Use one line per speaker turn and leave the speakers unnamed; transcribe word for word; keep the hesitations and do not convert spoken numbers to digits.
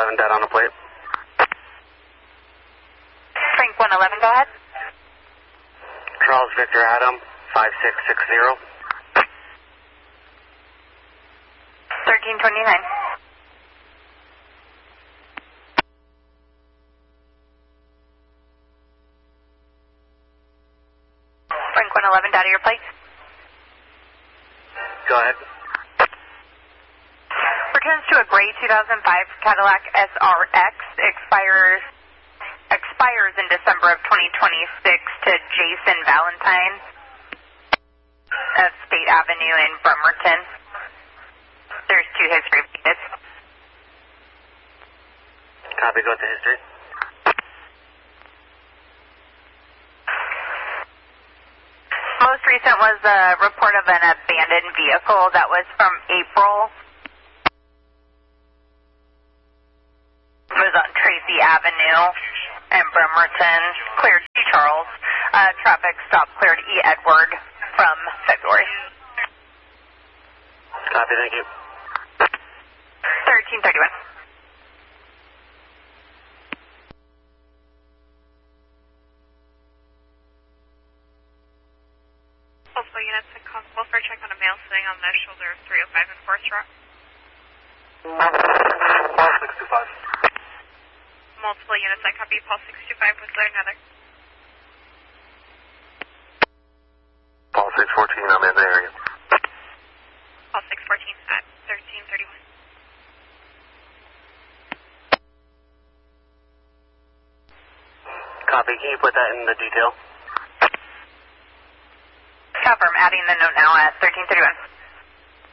eleven, dead on the plate.
Frank one eleven, go ahead.
Charles Victor Adam, five six six zero.
thirteen twenty-nine. Frank one eleven, data your plate.
Go ahead.
Returns to a gray two thousand five Cadillac S R X, expires expires in December of twenty twenty-six to Jason Valentine of State Avenue in Bremerton. There's two history pages.
Copy, go to history.
Most recent was a report of an abandoned vehicle that was from April. It was on Tracy Avenue in Bremerton. Cleared E. Charles. Uh, traffic stop cleared E. Edward from February.
Copy, thank you.
thirteen thirty-one.
Multiple units and constable for check on a male sitting on the shoulder of three oh five and fourth Rock.
Paul six two five.
Multiple units, I copy. Paul six two five, was there another?
Paul six fourteen, I'm in the area.
Paul six fourteen at thirteen thirty-one.
Copy, can you put that in the detail?
Confirm, adding the note now at thirteen thirty-one.